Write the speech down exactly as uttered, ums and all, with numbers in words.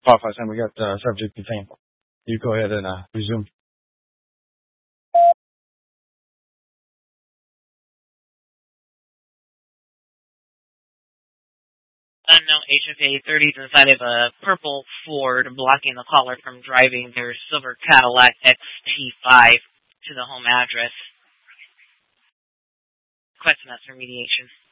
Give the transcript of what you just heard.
Officer, we got uh, subject detained. You go ahead and uh, resume. Unknown H F A thirty inside of a purple Ford, blocking the caller from driving their silver Cadillac X T five to the home address. Requesting that for mediation.